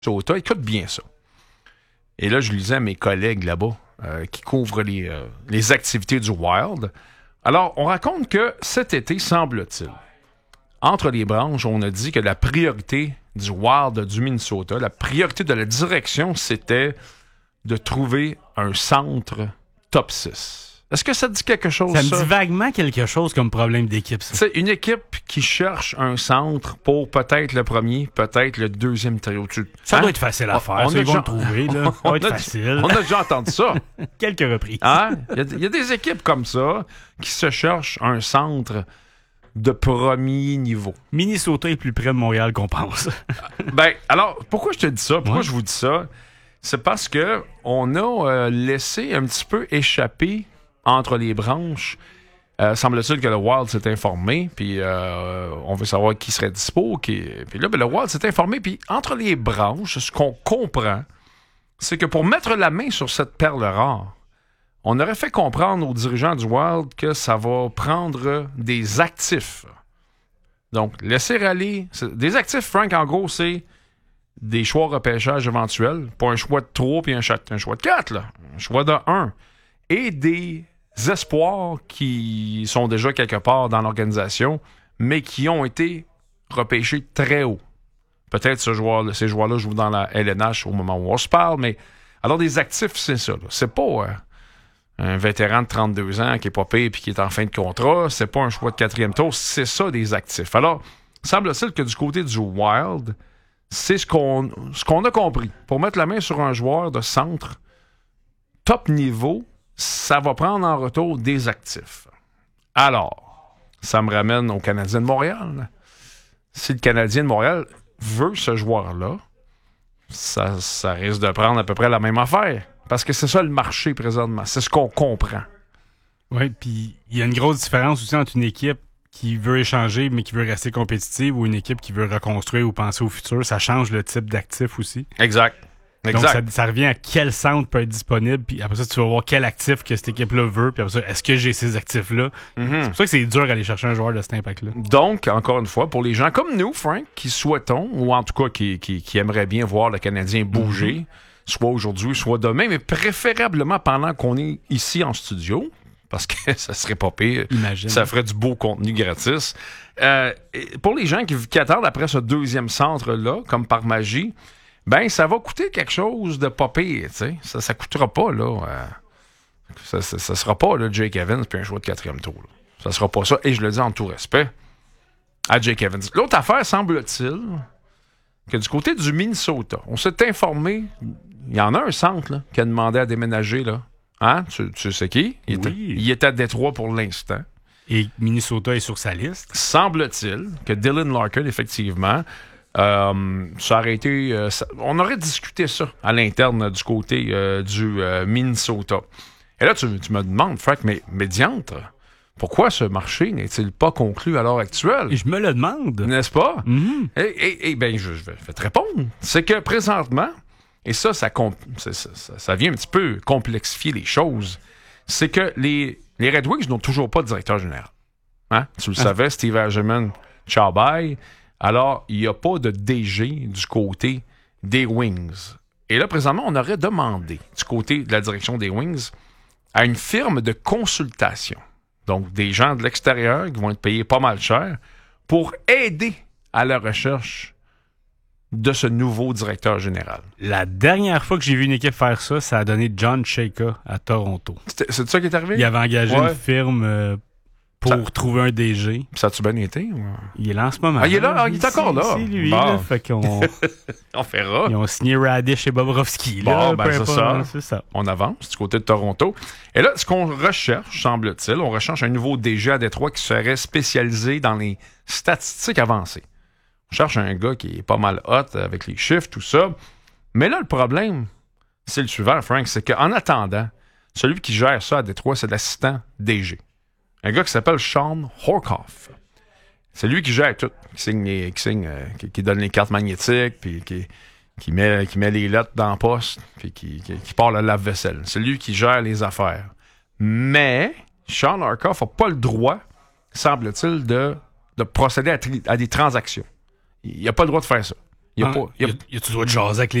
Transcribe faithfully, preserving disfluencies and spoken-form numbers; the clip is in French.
Minnesota. Écoute bien ça. Et là, je lisais à mes collègues là-bas euh, qui couvrent les, euh, les activités du Wild. Alors, on raconte que cet été, semble-t-il, entre les branches, on a dit que la priorité du Wild du Minnesota, la priorité de la direction, c'était de trouver un centre top six. Est-ce que ça te dit quelque chose, ça? Ça me dit vaguement quelque chose comme problème d'équipe, ça. C'est une équipe qui cherche un centre pour peut-être le premier, peut-être le deuxième trio. Tu... Ça hein? doit être facile à faire. On, on ça, ils vont déjà... le trouver, là. Ça va être a... facile. On a déjà entendu ça. Quelques reprises. Hein? Il, y a, il y a des équipes comme ça qui se cherchent un centre de premier niveau. Minnesota est plus près de Montréal qu'on pense. Ben, alors, pourquoi je te dis ça? Pourquoi ouais. je vous dis ça? C'est parce que on a euh, laissé un petit peu échapper entre les branches. Euh, semble-t-il que le Wild s'est informé, puis euh, on veut savoir qui serait dispo. Qui... Puis là, ben, le Wild s'est informé, puis entre les branches, ce qu'on comprend, c'est que pour mettre la main sur cette perle rare, on aurait fait comprendre aux dirigeants du Wild que ça va prendre des actifs. Donc, laisser aller... Des actifs, Frank, en gros, c'est des choix repêchage éventuels, pas un choix de trois puis un, un choix de quatre, là. Un choix de un. Et des espoirs qui sont déjà quelque part dans l'organisation, mais qui ont été repêchés très haut. Peut-être ce joueur, ces joueurs-là jouent dans la L N H au moment où on se parle, mais alors des actifs, c'est ça. Là. C'est pas euh, un vétéran de trente-deux ans qui est pas payé et qui est en fin de contrat. C'est pas un choix de quatrième tour. C'est ça, des actifs. Alors, semble-t-il que du côté du Wild, c'est ce qu'on, ce qu'on a compris. Pour mettre la main sur un joueur de centre top niveau, ça va prendre en retour des actifs. Alors, ça me ramène au Canadien de Montréal. Si le Canadien de Montréal veut ce joueur-là, ça, ça risque de prendre à peu près la même affaire. Parce que c'est ça le marché présentement. C'est ce qu'on comprend. Oui, puis il y a une grosse différence aussi entre une équipe qui veut échanger mais qui veut rester compétitive ou une équipe qui veut reconstruire ou penser au futur. Ça change le type d'actif aussi. Exact. Exact. Donc, ça, ça revient à quel centre peut être disponible, puis après ça, tu vas voir quel actif que cette équipe-là veut, puis après ça, est-ce que j'ai ces actifs-là? Mm-hmm. C'est pour ça que c'est dur d'aller chercher un joueur de cet impact-là. Donc, encore une fois, pour les gens comme nous, Frank, qui souhaitons, ou en tout cas qui, qui, qui aimeraient bien voir le Canadien bouger, mm-hmm. soit aujourd'hui, soit demain, mais préférablement pendant qu'on est ici en studio, parce que ça serait pas pire. Imagine. Ça ferait du beau contenu gratis. Euh, pour les gens qui, qui attendent après ce deuxième centre-là, comme par magie, ben, ça va coûter quelque chose de pas pire, tu sais. Ça, ça coûtera pas, là. Euh, ça, ça, ça sera pas, là, Jake Evans puis un choix de quatrième tour. Là. Ça sera pas ça. Et je le dis en tout respect à Jake Evans. L'autre affaire, semble-t-il, que du côté du Minnesota, on s'est informé, il y en a un centre, là, qui a demandé à déménager, là. Hein? Tu, tu sais qui? Il, oui. était, il était à Détroit pour l'instant. Et Minnesota est sur sa liste. Semble-t-il que Dylan Larkin, effectivement... Euh, ça aurait été, euh, ça, on aurait discuté ça à l'interne euh, du côté euh, du euh, Minnesota. Et là, tu, tu me demandes, Frank, mais, mais diantre, pourquoi ce marché n'est-il pas conclu à l'heure actuelle? Et je me le demande. N'est-ce pas? Mm-hmm. Et, et, et bien, je, je, vais, je vais te répondre. C'est que présentement, et ça, ça, ça, ça, ça vient un petit peu complexifier les choses, c'est que les, les Red Wings n'ont toujours pas de directeur général. Hein? Tu le ah. savais, Steve Yzerman, ciao bye. Alors, il n'y a pas de D G du côté des Wings. Et là, présentement, on aurait demandé, du côté de la direction des Wings, à une firme de consultation, donc des gens de l'extérieur qui vont être payés pas mal cher, pour aider à la recherche de ce nouveau directeur général. La dernière fois que j'ai vu une équipe faire ça, ça a donné John Chayka à Toronto. C'était, c'est ça qui est arrivé? Il avait engagé ouais. une firme... Euh, pour ça, trouver un D G. Ça a-tu bien été? Ou... Il est là en ce moment. Ah, il est là? Ah, il est encore là? C'est lui, bon. là. Fait qu'on... on fera. Ils ont signé Radish et Bobrovski. Bon, là, ben c'est ça. c'est ça. On avance du côté de Toronto. Et là, ce qu'on recherche, semble-t-il, on recherche un nouveau D G à Détroit qui serait spécialisé dans les statistiques avancées. On cherche un gars qui est pas mal hot avec les chiffres, tout ça. Mais là, le problème, c'est le suivant, Frank, c'est qu'en attendant, celui qui gère ça à Détroit, c'est l'assistant D G. Un gars qui s'appelle Sean Horkoff. C'est lui qui gère tout, qui signe, les, qui, signe euh, qui, qui donne les cartes magnétiques, puis qui, qui, met, qui met les lettres dans le poste, puis qui, qui, qui part le lave-vaisselle. C'est lui qui gère les affaires. Mais Sean Horkoff n'a pas le droit, semble-t-il, de, de procéder à, tri- à des transactions. Il n'a pas le droit de faire ça. Il y a Ah, pas, il y a- il y a, il y a toujours de jaser avec les